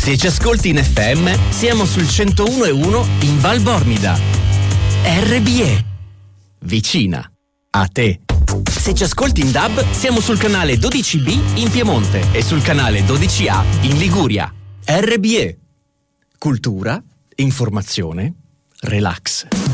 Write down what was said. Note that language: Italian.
Se ci ascolti in FM, siamo sul 101.1 in Val Bormida. RBE. Vicina a te. Se ci ascolti in DAB, siamo sul canale 12B in Piemonte e sul canale 12A in Liguria. RBE. Cultura, informazione, relax.